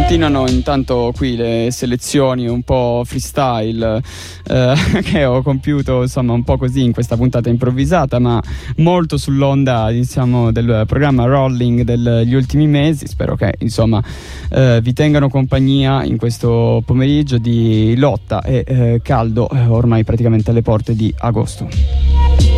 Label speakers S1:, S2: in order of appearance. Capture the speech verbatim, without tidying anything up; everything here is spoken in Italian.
S1: Continuano intanto qui le selezioni un po' freestyle eh, che ho compiuto, insomma, un po' così in questa puntata improvvisata, ma molto sull'onda, diciamo, del programma Rolling degli ultimi mesi. Spero che, insomma, eh, vi tengano compagnia in questo pomeriggio di lotta e eh, caldo, eh, ormai praticamente alle porte di agosto.